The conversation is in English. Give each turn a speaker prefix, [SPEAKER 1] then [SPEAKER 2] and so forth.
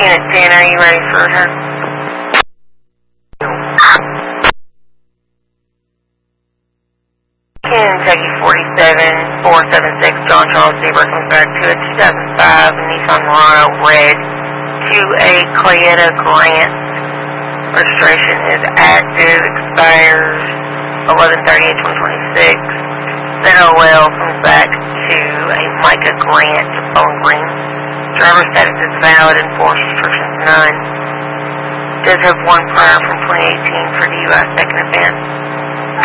[SPEAKER 1] Unit 10, are you ready for her? Kentucky 47476, John Charles Zebra comes back to a 2005 Nissan Murano red to a Clayetta Grant. Registration is active, expires 11/30/2026. ZOL comes back to a Micah Grant, bone green. Driver status is valid, enforced restrictions none. Does have one prior from 2018 for the U.S. second offense.